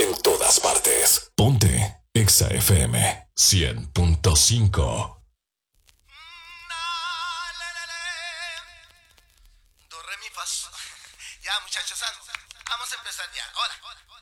en todas partes. Ponte Exa FM 100.5. Ya, muchachos, vamos a empezar ya. Ahora.